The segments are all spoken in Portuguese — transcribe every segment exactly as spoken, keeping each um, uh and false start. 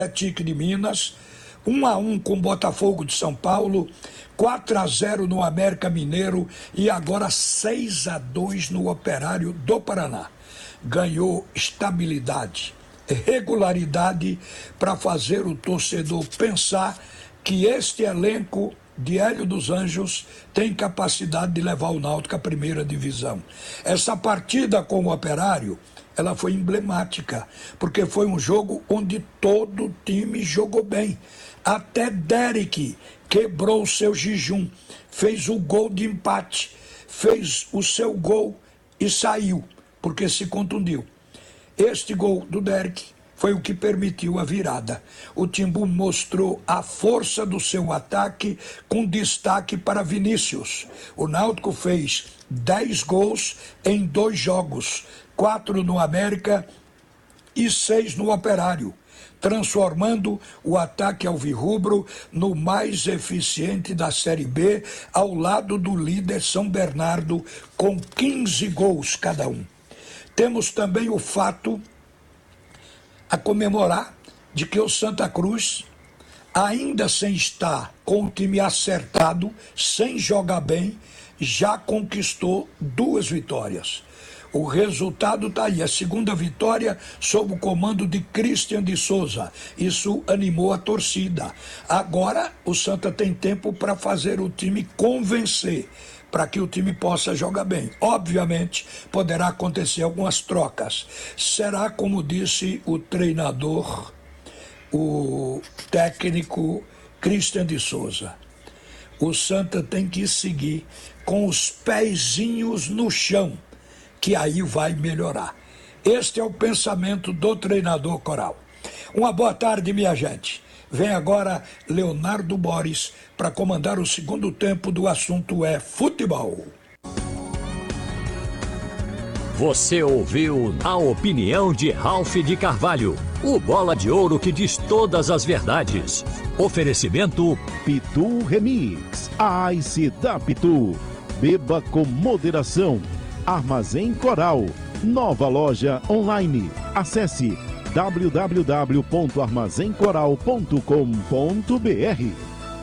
Atlético de Minas, um a um com o Botafogo de São Paulo, quatro a zero no América Mineiro e agora seis a dois no Operário do Paraná. Ganhou estabilidade, regularidade para fazer o torcedor pensar que este elenco de Hélio dos Anjos tem capacidade de levar o Náutico à primeira divisão. Essa partida com o Operário, ela foi emblemática, porque foi um jogo onde todo o time jogou bem. Até Derek quebrou o seu jejum, fez o gol de empate, fez o seu gol e saiu, porque se contundiu. Este gol do Derek foi o que permitiu a virada. O Timbu mostrou a força do seu ataque com destaque para Vinícius. O Náutico fez dez gols em dois jogos, quatro no América e seis no Operário, transformando o ataque alvirrubro no mais eficiente da Série B, ao lado do líder São Bernardo, com quinze gols cada um. Temos também o fato a comemorar de que o Santa Cruz, ainda sem estar com o time acertado, sem jogar bem, já conquistou duas vitórias. O resultado está aí, a segunda vitória sob o comando de Christian de Souza. Isso animou a torcida. Agora o Santa tem tempo para fazer o time convencer, para que o time possa jogar bem. Obviamente, poderá acontecer algumas trocas. Será, como disse o treinador, o técnico Christian de Souza. O Santa tem que seguir com os pezinhos no chão, que aí vai melhorar. Este é o pensamento do treinador Coral. Uma boa tarde, minha gente. Vem agora Leonardo Boris para comandar o segundo tempo do Assunto é Futebol. Você ouviu a opinião de Ralph de Carvalho, o bola de ouro que diz todas as verdades. Oferecimento Pitu Remix, a Ice da Pitu. Beba com moderação. Armazém Coral, nova loja online. Acesse w w w ponto armazém coral ponto com ponto b r.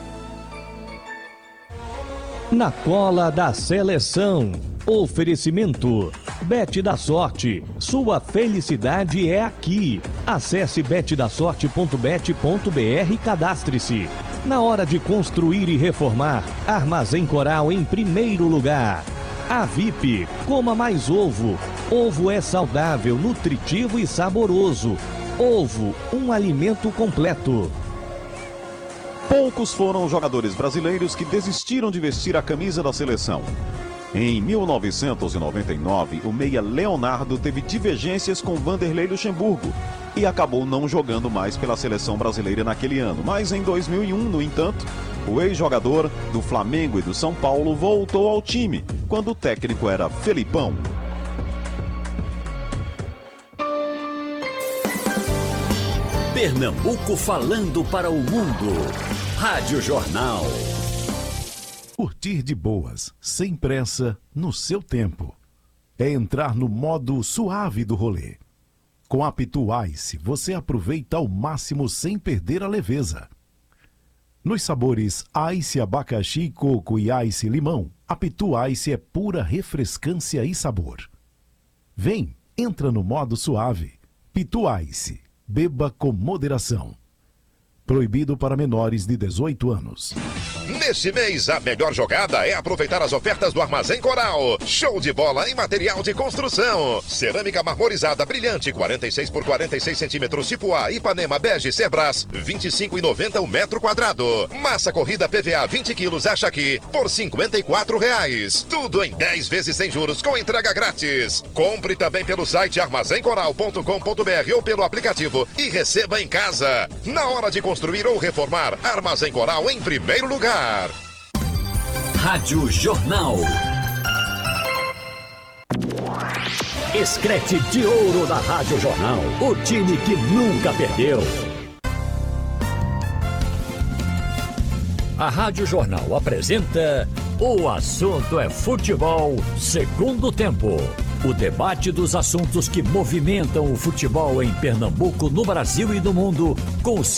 Na cola da seleção. Oferecimento Bet da Sorte. Sua felicidade é aqui. Acesse bet da sorte ponto bet ponto b r e cadastre-se. Na hora de construir e reformar, Armazém Coral em primeiro lugar. A V I P, coma mais ovo. Ovo é saudável, nutritivo e saboroso. Ovo, um alimento completo. Poucos foram os jogadores brasileiros que desistiram de vestir a camisa da seleção. Em mil novecentos e noventa e nove, o meia Leonardo teve divergências com Vanderlei Luxemburgo e acabou não jogando mais pela seleção brasileira naquele ano. Mas em dois mil e um, no entanto, o ex-jogador do Flamengo e do São Paulo voltou ao time, quando o técnico era Felipão. Pernambuco falando para o mundo. Rádio Jornal. Curtir de boas, sem pressa, no seu tempo. É entrar no modo suave do rolê. Com a Pitu Ice, você aproveita ao máximo sem perder a leveza. Nos sabores Ice Abacaxi, Coco e Ice Limão, a Pitu Ice é pura refrescância e sabor. Vem, entra no modo suave. Pitu Ice, beba com moderação. Proibido para menores de dezoito anos. Neste mês, a melhor jogada é aproveitar as ofertas do Armazém Coral. Show de bola em material de construção. Cerâmica marmorizada brilhante, quarenta e seis por quarenta e seis centímetros, tipo A, Ipanema bege Cerbras, vinte e cinco reais e noventa centavos o metro quadrado. Massa corrida P V A vinte quilos, acha aqui, por cinquenta e quatro reais. Tudo em dez vezes sem juros, com entrega grátis. Compre também pelo site armazém coral ponto com ponto b r ou pelo aplicativo e receba em casa. Na hora de construir ou reformar, Armazém Coral em primeiro lugar. Rádio Jornal. Escrete de ouro da Rádio Jornal. O time que nunca perdeu. A Rádio Jornal apresenta O Assunto é Futebol, segundo tempo. O debate dos assuntos que movimentam o futebol em Pernambuco, no Brasil e no mundo, com os